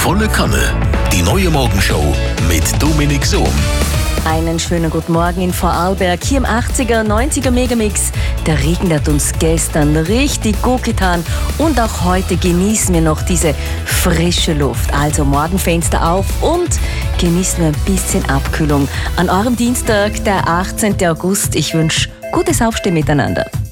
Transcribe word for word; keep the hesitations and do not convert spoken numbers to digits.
Volle Kanne. Die neue Morgenshow mit Dominik Sohm. Einen schönen guten Morgen in Vorarlberg, hier im achtziger, neunziger Megamix. Der Regen hat uns gestern richtig gut getan und auch heute genießen wir noch diese frische Luft. Also morgen Fenster auf und genießen wir ein bisschen Abkühlung. An eurem Dienstag, der achtzehnten August. Ich wünsche gutes Aufstehen miteinander.